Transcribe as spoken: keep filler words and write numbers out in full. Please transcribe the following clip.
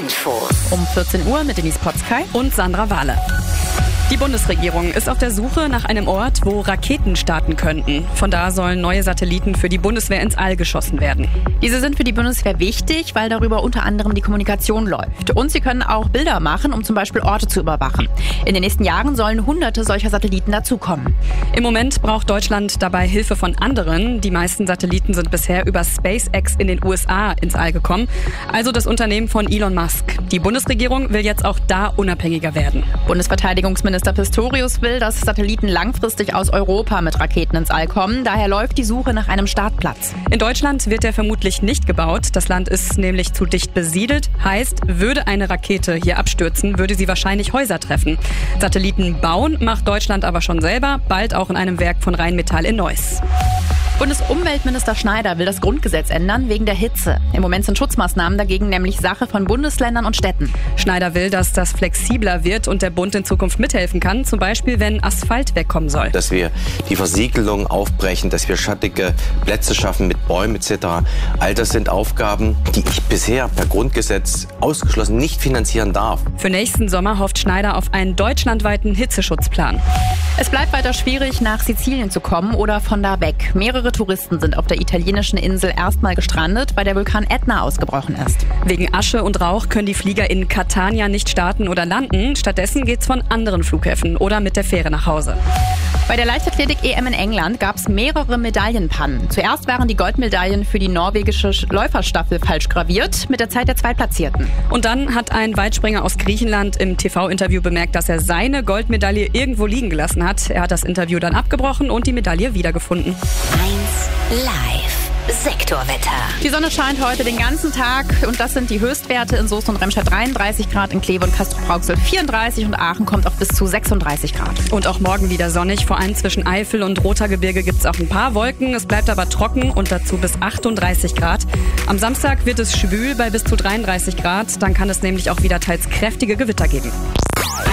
Infos. Um vierzehn Uhr mit Denise Potzkei und Sandra Wahle. Die Bundesregierung ist auf der Suche nach einem Ort, wo Raketen starten könnten. Von da sollen neue Satelliten für die Bundeswehr ins All geschossen werden. Diese sind für die Bundeswehr wichtig, weil darüber unter anderem die Kommunikation läuft. Und sie können auch Bilder machen, um zum Beispiel Orte zu überwachen. In den nächsten Jahren sollen hunderte solcher Satelliten dazukommen. Im Moment braucht Deutschland dabei Hilfe von anderen. Die meisten Satelliten sind bisher über SpaceX in den U S A ins All gekommen. Also das Unternehmen von Elon Musk. Die Bundesregierung will jetzt auch da unabhängiger werden. Bundesverteidigungsminister Pistorius will, dass Satelliten langfristig aus Europa mit Raketen ins All kommen. Daher läuft die Suche nach einem Startplatz. In Deutschland wird der vermutlich nicht gebaut. Das Land ist nämlich zu dicht besiedelt. Heißt, würde eine Rakete hier abstürzen, würde sie wahrscheinlich Häuser treffen. Satelliten bauen macht Deutschland aber schon selber, bald auch in einem Werk von Rheinmetall in Neuss. Bundesumweltminister Schneider will das Grundgesetz ändern wegen der Hitze. Im Moment sind Schutzmaßnahmen dagegen nämlich Sache von Bundesländern und Städten. Schneider will, dass das flexibler wird und der Bund in Zukunft mithelfen kann, zum Beispiel wenn Asphalt wegkommen soll. Dass wir die Versiegelung aufbrechen, dass wir schattige Plätze schaffen mit Bäumen et cetera. All das sind Aufgaben, die ich bisher per Grundgesetz ausgeschlossen nicht finanzieren darf. Für nächsten Sommer hofft Schneider auf einen deutschlandweiten Hitzeschutzplan. Es bleibt weiter schwierig, nach Sizilien zu kommen oder von da weg. Mehrere Touristen sind auf der italienischen Insel erstmal gestrandet, weil der Vulkan Ätna ausgebrochen ist. Wegen Asche und Rauch können die Flieger in Catania nicht starten oder landen. Stattdessen geht's von anderen Flughäfen oder mit der Fähre nach Hause. Bei der Leichtathletik-E M in England gab es mehrere Medaillenpannen. Zuerst waren die Goldmedaillen für die norwegische Läuferstaffel falsch graviert, mit der Zeit der Zweitplatzierten. Und dann hat ein Weitspringer aus Griechenland im T V-Interview bemerkt, dass er seine Goldmedaille irgendwo liegen gelassen hat. Er hat das Interview dann abgebrochen und die Medaille wiedergefunden. eins Live Sektorwetter. Die Sonne scheint heute den ganzen Tag und das sind die Höchstwerte in Soest und Remscheid dreiunddreißig Grad, in Kleve und Castrop-Rauxel vierunddreißig und Aachen kommt auf bis zu sechsunddreißig Grad. Und auch morgen wieder sonnig, vor allem zwischen Eifel und Rothaargebirge gibt es auch ein paar Wolken. Es bleibt aber trocken und dazu bis achtunddreißig Grad. Am Samstag wird es schwül bei bis zu dreiunddreißig Grad, dann kann es nämlich auch wieder teils kräftige Gewitter geben.